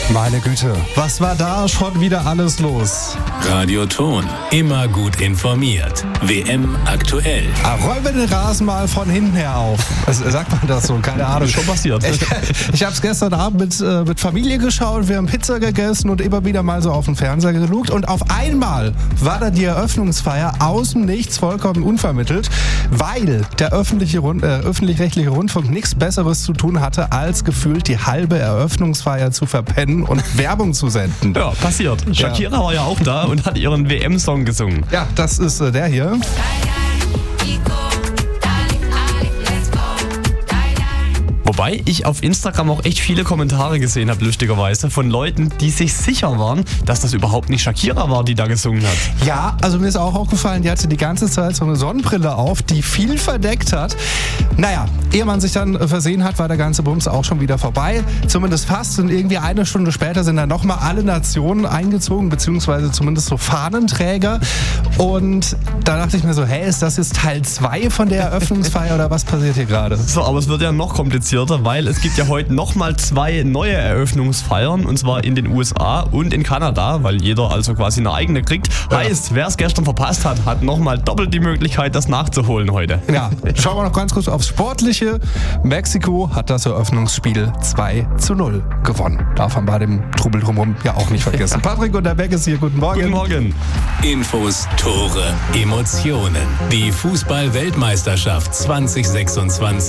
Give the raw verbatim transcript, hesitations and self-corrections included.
Meine Güte, was war da schon wieder alles los? Radio Ton, immer gut informiert. W M aktuell. Ah, räumen wir den Rasen mal von hinten her auf. Also, sagt man das so? Keine Ahnung. Schon passiert. Ich, ich habe es gestern Abend mit, äh, mit Familie geschaut, wir haben Pizza gegessen und immer wieder mal so auf den Fernseher gelugt. Und auf einmal war da die Eröffnungsfeier aus dem Nichts vollkommen unvermittelt, weil der öffentliche Rund, äh, öffentlich-rechtliche Rundfunk nichts Besseres zu tun hatte, als gefühlt die halbe Eröffnungsfeier zu verpennen und Werbung zu senden. Ja, passiert. Shakira ja. war ja auch da und hat ihren W M-Song gesungen. Ja, das ist äh, der hier. Wobei ich auf Instagram auch echt viele Kommentare gesehen habe, lustigerweise, von Leuten, die sich sicher waren, dass das überhaupt nicht Shakira war, die da gesungen hat. Ja, also mir ist auch aufgefallen, die hatte die ganze Zeit so eine Sonnenbrille auf, die viel verdeckt hat. Naja, ehe man sich dann versehen hat, war der ganze Bums auch schon wieder vorbei. Zumindest fast. Und irgendwie eine Stunde später sind dann nochmal alle Nationen eingezogen, beziehungsweise zumindest so Fahnenträger. Und da dachte ich mir so, hey, ist das jetzt Teil zwei von der Eröffnungsfeier oder was passiert hier gerade? So, aber es wird ja noch komplizierter, weil es gibt ja heute nochmal zwei neue Eröffnungsfeiern, und zwar in den U S A und in Kanada, weil jeder also quasi eine eigene kriegt. Ja. Heißt, wer es gestern verpasst hat, hat nochmal doppelt die Möglichkeit, das nachzuholen heute. Ja, schauen wir noch ganz kurz aufs Sportliche. Mexiko hat das Eröffnungsspiel zwei zu null gewonnen. Darf man bei dem Trubel drumherum ja auch nicht vergessen. Patrick und der Beck ist hier. Guten Morgen. Guten Morgen. Infos, Tore, Emotionen. Die Fußball-Weltmeisterschaft zwanzig sechsundzwanzig